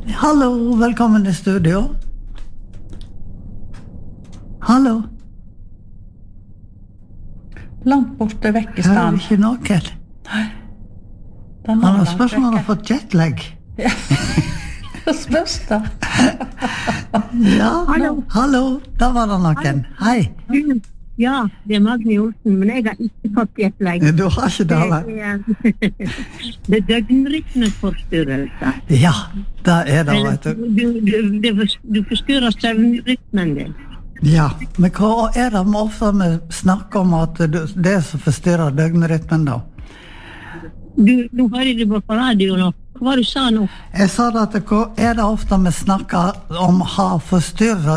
Hallo, velkommen i studio. Hallo. Langt borte vekk I Hører stand. ikke noen. Han har spørsmål om han har fått jetlag. Spørs da. Ja, Hallo. hallo, da var det noen. Hei. Ja, det Magne Olsen, men jeg har ikke fått jetlag. Du har ikke det, vel? Det døgnrytmeforstyrrelse. Ja, det det, vet du. Du forstyrrer søvnrytmen din. Ja, men hva det vi ofte snakker om at det som forstyrrer døgnrytmen da? Nå hører du på radio nå. Hva var det du sa nå? Jeg sa det at hva det ofte vi snakker om har forstyrret